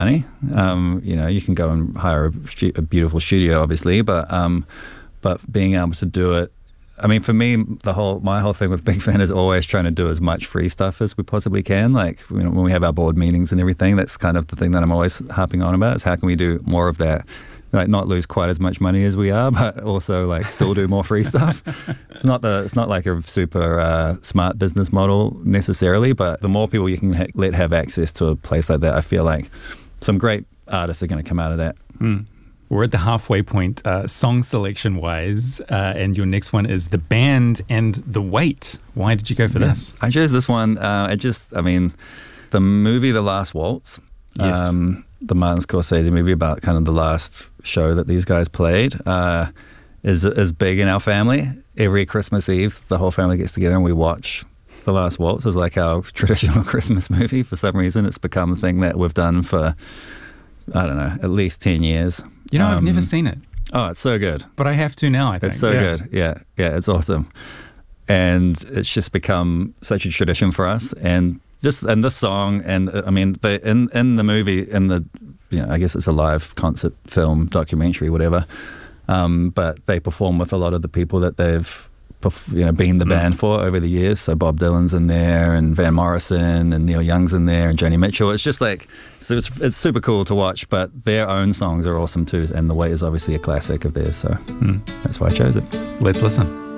money. You can go and hire a beautiful studio, obviously, but being able to do it. I mean, for me, my whole thing with Big Fan is always trying to do as much free stuff as we possibly can. Like, when we have our board meetings and everything, that's kind of the thing that I'm always harping on about, is how can we do more of that? Like, not lose quite as much money as we are, but also like still do more free stuff. It's not like a super smart business model necessarily, but the more people you can let have access to a place like that, I feel like some great artists are going to come out of that. We're at the halfway point, song selection wise, and your next one is The Band and The Weight. Why did you go for this? I chose this one. The movie The Last Waltz. Yes. The Martin Scorsese movie about kind of the last show that these guys played, is big in our family. Every Christmas Eve, the whole family gets together and we watch The Last Waltz. It's like our traditional Christmas movie. For some reason, it's become a thing that we've done for, I don't know, at least 10 years. I've never seen it. Oh, it's so good. But I have to now, I think. It's so good. Yeah, it's awesome. And it's just become such a tradition for us. And this song, and I mean, in the movie, I guess it's a live concert film, documentary, whatever. But they perform with a lot of the people that they've been the band for over the years. So Bob Dylan's in there, and Van Morrison, and Neil Young's in there, and Joni Mitchell. It's just like, so it's super cool to watch, but their own songs are awesome too. And The Weight is obviously a classic of theirs. So that's why I chose it. Let's listen.